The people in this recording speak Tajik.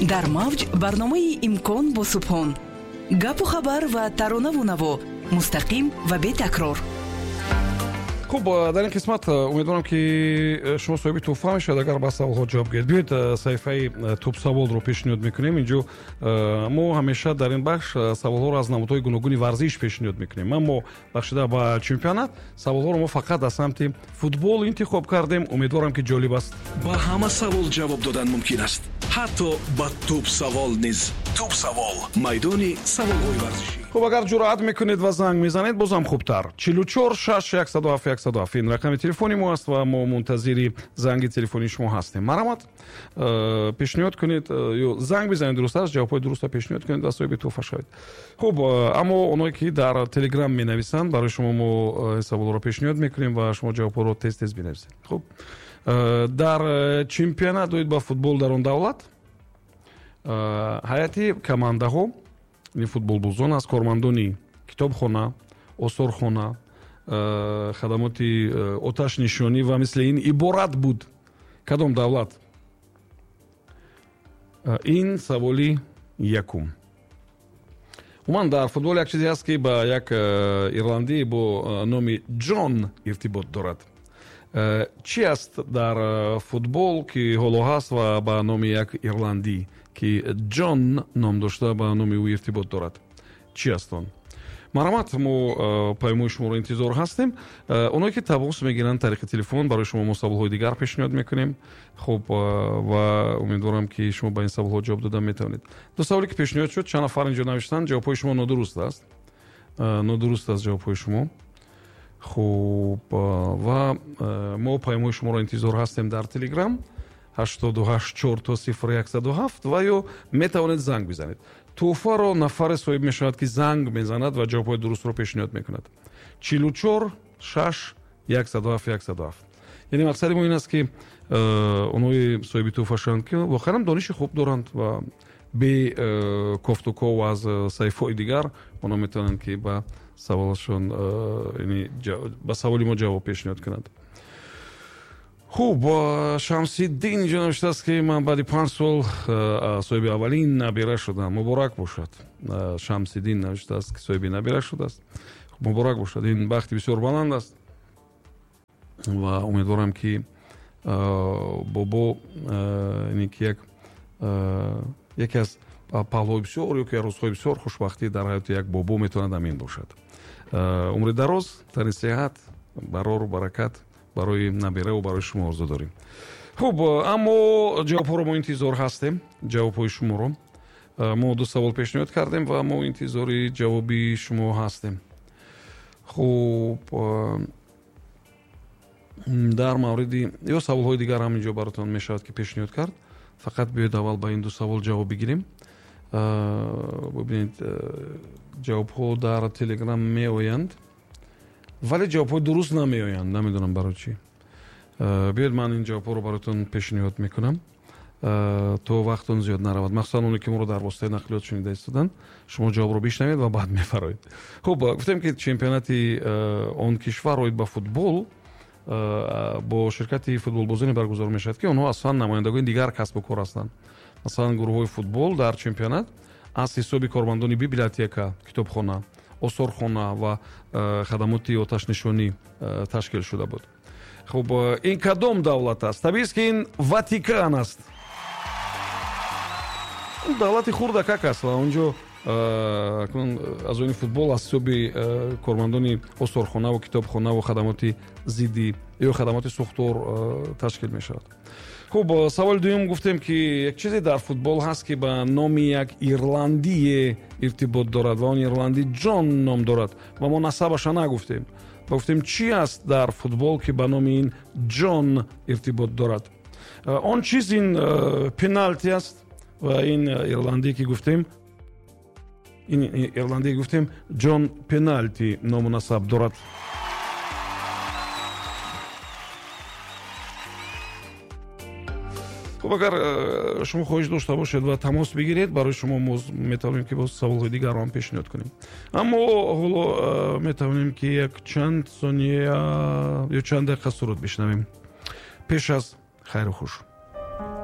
дар мавҷ барномаи имкон бо субҳон. гапу хабар ва таронаву наво мустақим ва бетакрор. خب در این قسمت امیدوارم که شما صاحب توفه میشید اگر با سوال‌ها جواب گیرید. بیاید صفحه توپ سوال رو پیشنهاد میکنیم. اینجا ما همیشه در این بخش سوال‌ها رو از نمودهای گوناگون ورزش پیشنهاد میکنیم. اما بخشیده با چمپیونات سوال‌ها رو ما فقط از سمت فوتبال انتخاب کردیم. امیدوارم که جالب است. با همه سوال جواب دادن ممکن است. حتی با توپ سوال نیز. توپ سوال میدانی سوال‌های ورزشی. خب اگر جرأت میکنید و زنگ میزنید بازم خوبتر. 44 6 107 107 این رقم تلفنی ما است و ما منتظر زنگ تلفنی شما هستیم. مرحمت پیشنهاد کنید یا زنگ بزنید، درست است، جواب درست پیشنهاد کنید و صاحب توفه شوید. خب اما اونایی که در تلگرام می نویسند برای شما ما حساب رو پیشنهاد میکنیم و شما جواب رو تست بنویسید. خب در چمپیونات دوید با فوتبال در اون دولت ҳайати командаҳо футболбозон аз кормандони китобхона, осорхона, хадамоти оташнишонӣ ва мисли ин иборат буд. Кадом давлат? Ин саволи якум. умуман дар футбол як чизе ҳаст ки ба як ирландӣ бо номи ҷон иртибот дорад. чӣ аст дар футбол ки ҳоло ҳаст ва ба номи як ирландӣ ки ҷон ном дошта ба номи ӯ иртибот дорад? чӣ аст он? марҳамат, мо паймои шуморо интизор ҳастем. оное ки тамос мегиранд тариқи телефон барои шумо мо саволҳои дигар пешниҳод мекунем. хуб ва умедворам ки шумо ба ин саволҳо ҷавоб дода метавонед. ду саволе ки пешниҳод шуд, чанд нафар инҷо навиштанд, ҷавобҳои шумо нодуруст аст. нодуруст аст ҷавобҳои шумо. хуб ва мо паймои шуморо интизор ҳастем дар телеграм 884107 ва ё метавонед занг бизанед. توفه نفر صاحب می شود که زنگ میزند و جواب درست رو پیشنهاد میکند. 44 6 107 107. یعنی مقصد ما این است که اونوی صاحب توفه شوند که واقعا دانش خوب دارند و به کوفتوکو و از صحیفه‌های دیگر اونا میتونن که با سوالشون یعنی با سوالی ما جواب پیشنهاد کنند. خوب شمسیدین اینجا نوشته است که من بعد 5 سال صاحب اولین نبیره شدم. مبارک باشد. شمسیدین نوشته است که صاحب نبیره شده است. مبارک باشد. این بخت بسیار بلند است و امیدوارم که بابا یعنی که یکی از پهلوهای بسیار یا که روزهای بسیار خوشبختی در حیات یک بابا میتواند امین باشد. عمر دراز، تن صحت، برار و برکت برای نبیره و برای شما آرزو داریم. خب اما جواب‌ها رو ما انتظار هستیم. جواب‌های شما رو ما دو سوال پیشنهاد کردیم و ما انتظاری جوابی شما هستیم. خب در مورد یا سوال‌های دیگر هم اینجا براتون میشود که پیشنهاد کرد. فقط بیاید اول با این دو سوال جواب بگیریم. ببینید جواب‌ها در تلگرام میآیند ولی جواب‌ها درست نمیآیند. نمیدونم برای چی. بیاید من این جواب‌ها رو براتون پیشنهاد میکنم تو وقتتون زیاد نرود. مخصوصا اونی که ما رو در واسطه نقلیات شنیده استادن شما جواب رو بشنوید و بعد میفرمایید. خب گفتم که چمپیونات اون کشور روید با فوتبال با شرکت فوتبالبازی برگزار میشد که اونها اصلا نمایندگان دیگر کسب و کار هستند. مثلا گروه‌های فوتبال در چمپیونات از حساب کارمندان بیبلیوتека، کتابخانه، осорхона ва хадамоти оташнишонӣ ташкил шуда буд. хуб ин кадом давлат аст? Табиист ки ин Ватикан аст. давлати хурдакак аст ва онҷо азони футбол аз ҳисоби кормандони осорхонаву китобхонаву хадамоти зиддӣ ё хадамоти сухтор ташкил мешавад. خب سوال دوم گفتیم که یک چیزی در فوتبال هست که با نام یک ایرلندی ارتباط دارد و اون ایرلندی جان نام دارد و ما نسبش نگفتیم. گفتیم چی است در فوتبال که با نام این جان ارتباط دارد؟ آن چیز این پنالتی است و این ایرلندی که گفتیم جان پنالتی نام و نسب دارد. خب اگر شما خواهش داشته باشید و تماس بگیرید برای شما میتونیم که با سوال‌های دیگر هم پیشنهاد کنیم. اما حالا میتونیم که یک چند ثانیه یا چند دقیقه سرود بشنویم پیش از خیر و خوش.